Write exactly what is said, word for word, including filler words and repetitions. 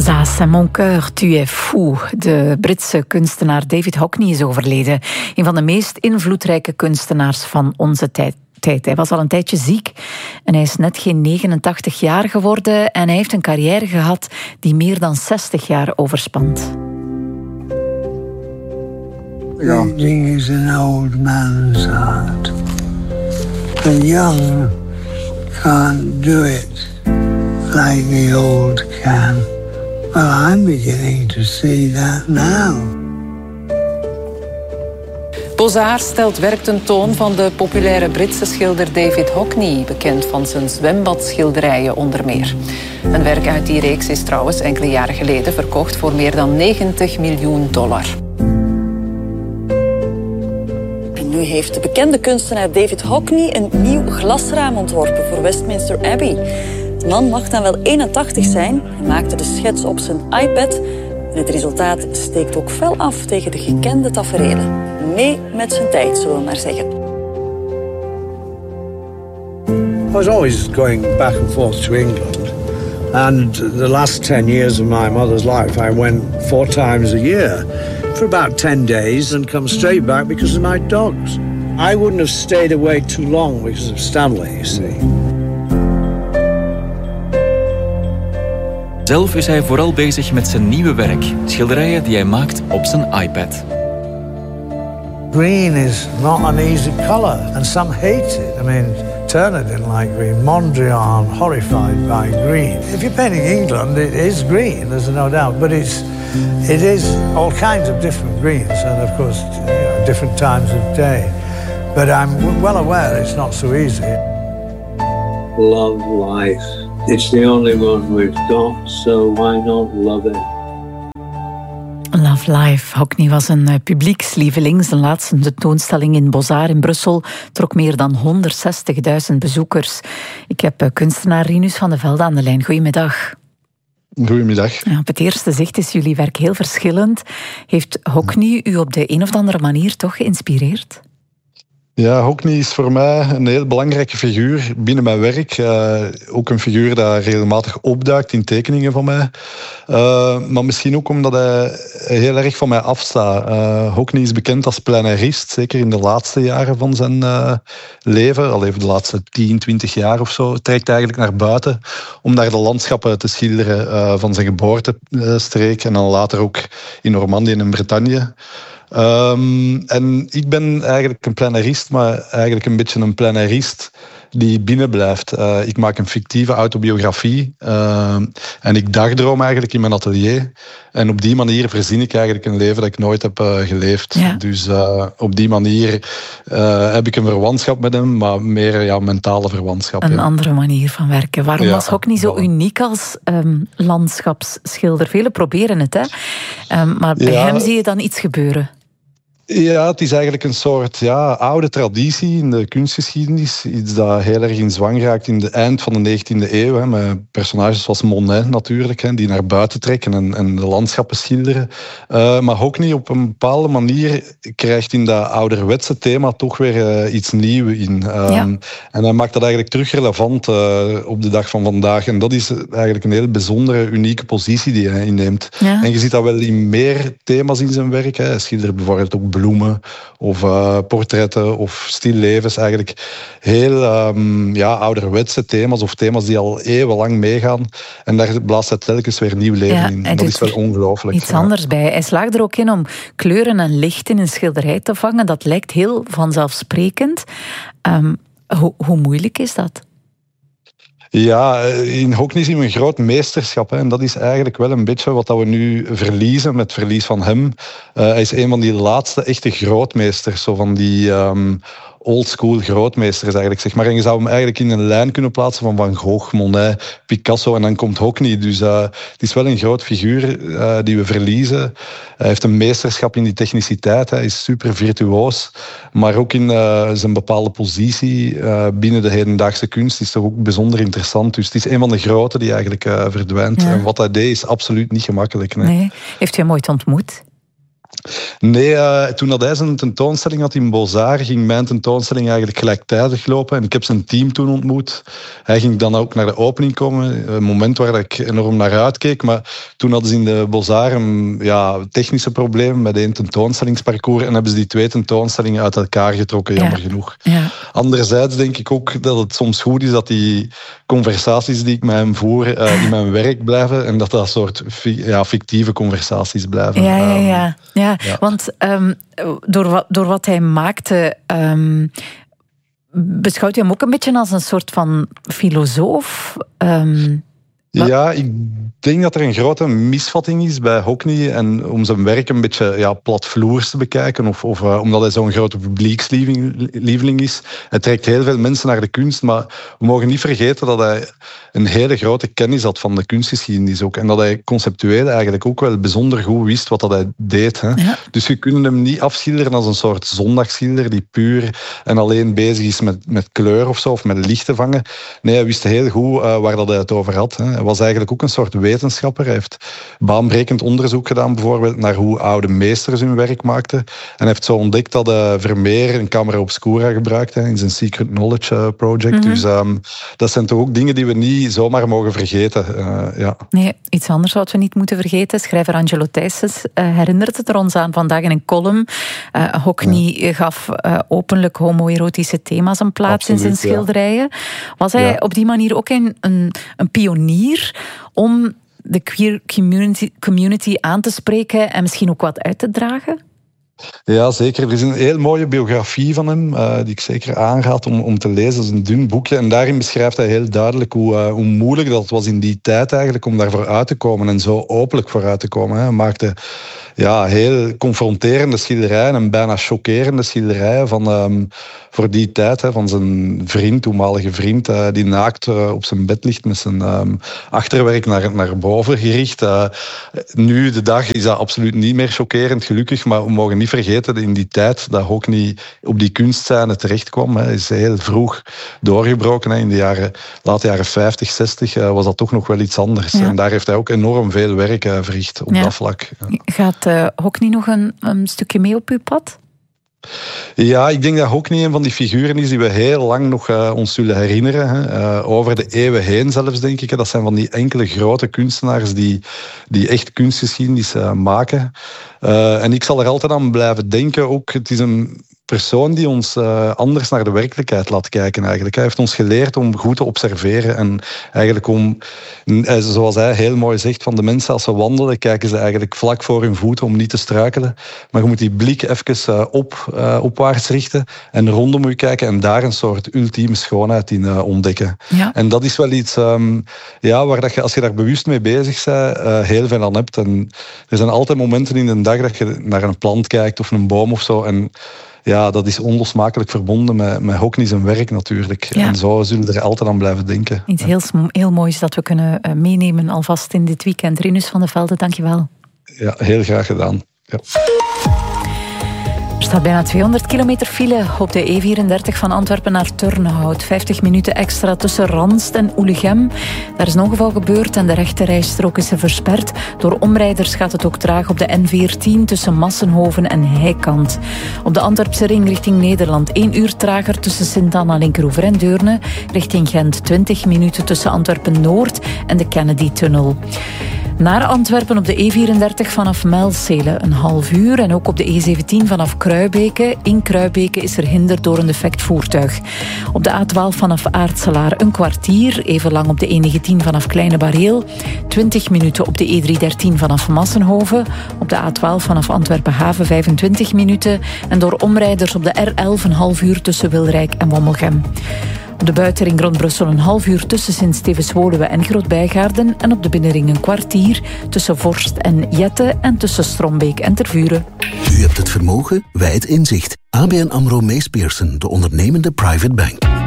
Ça, c'est mon cœur, tu es fou. De Britse kunstenaar David Hockney is overleden. Een van de meest invloedrijke kunstenaars van onze tijd. Hij was al een tijdje ziek en hij is net geen negenentachtig jaar geworden en hij heeft een carrière gehad die meer dan zestig jaar overspant. Painting is an old man's art. The young can't do it like the old can. Well, I'm beginning to see that now. Beaux-Arts stelt werk tentoon van de populaire Britse schilder David Hockney, bekend van zijn zwembadschilderijen onder meer. Een werk uit die reeks is trouwens enkele jaren geleden verkocht voor meer dan negentig miljoen dollar. En nu heeft de bekende kunstenaar David Hockney een nieuw glasraam ontworpen voor Westminster Abbey. De man mag dan wel eenentachtig zijn. Hij maakte de schets op zijn iPad. En het resultaat steekt ook fel af tegen de gekende taferelen. Mee met zijn tijd, zullen we maar zeggen. I was always going back and forth to England. And the last ten years of my mother's life, I went four times a year for about ten days and come straight back because of my dogs. I wouldn't have stayed away too long because of Stanley, you see. Zelf is hij vooral bezig met zijn nieuwe werk, schilderijen die hij maakt op zijn iPad. Green is not an easy colour, and some hate it. I mean, Turner didn't like green. Mondrian, horrified by green. If you're painting England, it is green, there's no doubt, but it's it is all kinds of different greens, and of course, you know, different times of day. But I'm well aware it's not so easy. Love life. It's the only one we've got, so why not love it? Love Life. Hockney was een uh, publiekslieveling. Zijn laatste tentoonstelling in Beaux-Arts in Brussel trok meer dan honderdzestigduizend bezoekers. Ik heb uh, kunstenaar Rinus van de Velde aan de lijn. Goedemiddag. Goedemiddag. Ja, op het eerste zicht is jullie werk heel verschillend. Heeft Hockney u op de een of andere manier toch geïnspireerd? Ja, Hockney is voor mij een heel belangrijke figuur binnen mijn werk. Uh, ook een figuur die regelmatig opduikt in tekeningen van mij. Uh, maar misschien ook omdat hij heel erg van mij afstaat. Uh, Hockney is bekend als pleinairist, zeker in de laatste jaren van zijn uh, leven. Al even de laatste tien, twintig jaar of zo. Trekt eigenlijk naar buiten om daar de landschappen te schilderen uh, van zijn geboortestreek. En dan later ook in Normandië en in Bretagne. Um, en ik ben eigenlijk een pleinairist, maar eigenlijk een beetje een pleinairist die binnen blijft. Uh, ik maak een fictieve autobiografie uh, en ik dagdroom eigenlijk in mijn atelier. En op die manier verzin ik eigenlijk een leven dat ik nooit heb uh, geleefd. Ja. Dus uh, op die manier uh, heb ik een verwantschap met hem, maar meer ja, mentale verwantschap. Een ja. andere manier van werken. Waarom ja, was Hockney zo voilà. uniek als um, landschapsschilder? Velen proberen het, hè? Um, maar bij ja. hem zie je dan iets gebeuren. Ja, het is eigenlijk een soort ja, oude traditie in de kunstgeschiedenis. Iets dat heel erg in zwang raakt in het eind van de negentiende eeuw. Hè, met personages zoals Monet natuurlijk, hè, die naar buiten trekken en, en de landschappen schilderen. Uh, maar Hockney op een bepaalde manier krijgt in dat ouderwetse thema toch weer uh, iets nieuws in. Um, ja. En hij maakt dat eigenlijk terug relevant uh, op de dag van vandaag. En dat is eigenlijk een heel bijzondere, unieke positie die hij inneemt. Ja. En je ziet dat wel in meer thema's in zijn werk. Hè. Hij schildert bijvoorbeeld ook bloemen of uh, portretten of stillevens. Eigenlijk heel um, ja, ouderwetse thema's of thema's die al eeuwenlang meegaan. En daar blaast hij telkens weer nieuw leven ja, in. Dat is wel ongelooflijk. Iets ja. anders bij. Hij slaagt er ook in om kleuren en licht in een schilderij te vangen. Dat lijkt heel vanzelfsprekend. Um, ho- hoe moeilijk is dat? Ja, in Hockney zien we een groot meesterschap. Hè. En dat is eigenlijk wel een beetje wat we nu verliezen met het verlies van hem. Uh, hij is een van die laatste echte grootmeesters. Zo van die um, oldschool grootmeesters eigenlijk, zeg maar. En je zou hem eigenlijk in een lijn kunnen plaatsen van Van Gogh, Monet, Picasso en dan komt Hockney. Dus uh, het is wel een groot figuur uh, die we verliezen. Hij heeft een meesterschap in die techniciteit. Hij is super virtuoos. Maar ook in uh, zijn bepaalde positie uh, binnen de hedendaagse kunst is toch ook bijzonder interessant. Dus het is een van de grote die eigenlijk uh, verdwijnt. Ja. En wat hij deed is absoluut niet gemakkelijk. Nee. Nee. Heeft u hem ooit ontmoet? Nee, uh, toen dat hij zijn tentoonstelling had in Beaux-Arts, ging mijn tentoonstelling eigenlijk gelijktijdig lopen. En ik heb zijn team toen ontmoet. Hij ging dan ook naar de opening komen. Een moment waar ik enorm naar uitkeek. Maar toen hadden ze in de Beaux-Arts een ja, technische probleem met één tentoonstellingsparcours. En hebben ze die twee tentoonstellingen uit elkaar getrokken, jammer ja. genoeg. Ja. Anderzijds denk ik ook dat het soms goed is dat die conversaties die ik met hem voer uh, in mijn werk blijven. En dat dat soort fi- ja, fictieve conversaties blijven. Ja, ja, ja. ja. Ja, want um, door, wat, door wat hij maakte, um, beschouwt u hem ook een beetje als een soort van filosoof? Um, ja, ik denk dat er een grote misvatting is bij Hockney en om zijn werk een beetje ja, platvloers te bekijken of, of uh, omdat hij zo'n grote publiekslieveling is. Hij trekt heel veel mensen naar de kunst, maar we mogen niet vergeten dat hij een hele grote kennis had van de kunstgeschiedenis ook en dat hij conceptueel eigenlijk ook wel bijzonder goed wist wat dat hij deed. Hè. Ja. Dus je kunt hem niet afschilderen als een soort zondagsschilder die puur en alleen bezig is met, met kleur of zo, of met licht te vangen. Nee, hij wist heel goed uh, waar dat hij het over had. Hè. Hij was eigenlijk ook een soort wetenschapper. Hij heeft baanbrekend onderzoek gedaan bijvoorbeeld naar hoe oude meesters hun werk maakten. En hij heeft zo ontdekt dat uh, Vermeer een camera obscura gebruikte in zijn Secret Knowledge uh, Project. Mm-hmm. Dus um, dat zijn toch ook dingen die we niet zomaar mogen vergeten. Uh, ja. Nee, iets anders wat we niet moeten vergeten. Schrijver Angelo Thijsens uh, herinnert het er ons aan vandaag in een column. Uh, Hockney ja. gaf uh, openlijk homoerotische thema's een plaats Absoluut, in zijn schilderijen. Ja. Was hij ja. op die manier ook een, een, een pionier om de queer community, community aan te spreken en misschien ook wat uit te dragen? Ja, zeker. Er is een heel mooie biografie van hem, uh, die ik zeker aanraad om, om te lezen. Dat is een dun boekje en daarin beschrijft hij heel duidelijk hoe, uh, hoe moeilijk dat was in die tijd eigenlijk om daarvoor uit te komen en zo openlijk vooruit te komen. Hè. Hij maakte ja, heel confronterende schilderijen en bijna chockerende schilderijen van, um, voor die tijd. Hè, van zijn vriend, toenmalige vriend, uh, die naakt uh, op zijn bed ligt met zijn um, achterwerk naar, naar boven gericht. Uh, nu, de dag, is dat absoluut niet meer chockerend, gelukkig, maar we mogen niet vergeten in die tijd dat Hockney op die kunstscène terechtkwam. Hij is heel vroeg doorgebroken. Hè. In de jaren, late jaren vijftig, zestig uh, was dat toch nog wel iets anders. Ja. En daar heeft hij ook enorm veel werk uh, verricht op ja. dat vlak. Ja. Gaat uh, Hockney nog een, een stukje mee op uw pad? Ja, ik denk dat Hockney een van die figuren is die we heel lang nog uh, ons zullen herinneren. Hè. Uh, over de eeuwen heen zelfs, denk ik. Hè. Dat zijn van die enkele grote kunstenaars die, die echt kunstgeschiedenis uh, maken. Uh, en ik zal er altijd aan blijven denken. Ook, het is een persoon die ons uh, anders naar de werkelijkheid laat kijken eigenlijk. Hij heeft ons geleerd om goed te observeren en eigenlijk om, zoals hij heel mooi zegt, van de mensen als ze wandelen, kijken ze eigenlijk vlak voor hun voeten om niet te struikelen. Maar je moet die blik even uh, op, uh, opwaarts richten en rondom je kijken en daar een soort ultieme schoonheid in uh, ontdekken. Ja. En dat is wel iets um, ja, waar dat je, als je daar bewust mee bezig bent, uh, heel veel aan hebt. En er zijn altijd momenten in de dag dat je naar een plant kijkt of een boom of zo en ja, dat is onlosmakelijk verbonden met, met Hockney zijn werk natuurlijk. Ja. En zo zullen we er altijd aan blijven denken. Iets heel, heel moois dat we kunnen meenemen alvast in dit weekend. Rinus van de Velde, dankjewel. Ja, heel graag gedaan. Ja. Er staat bijna tweehonderd kilometer file op de E vierendertig van Antwerpen naar Turnhout. vijftig minuten extra tussen Ranst en Oelegem. Daar is een ongeval gebeurd en de rechterrijstrook is versperd. Door omrijders gaat het ook traag op de N veertien tussen Massenhoven en Heikant. Op de Antwerpse ring richting Nederland één uur trager tussen Sint-Anna, Linkeroever en Deurne. Richting Gent twintig minuten tussen Antwerpen-Noord en de Kennedy-tunnel. Naar Antwerpen op de E vierendertig vanaf Melzele een half uur en ook op de E zeventien vanaf Kruibeke. In Kruibeke is er hinder door een defect voertuig. Op de A twaalf vanaf Aartselaar een kwartier, even lang op de E negentien vanaf Kleine Bareel. twintig minuten op de E driehonderddertien vanaf Massenhoven. Op de A twaalf vanaf Antwerpen-Haven vijfentwintig minuten en door omrijders op de R elf een half uur tussen Wilrijk en Wommelgem. Op de buitenring rond Brussel een half uur tussen Sint-Stevens-Woluwe en Groot-Bijgaarden en op de binnenring een kwartier tussen Vorst en Jette en tussen Strombeek en Tervuren. U hebt het vermogen, wij het inzicht. A B N AMRO Mees Pierson, de ondernemende private bank.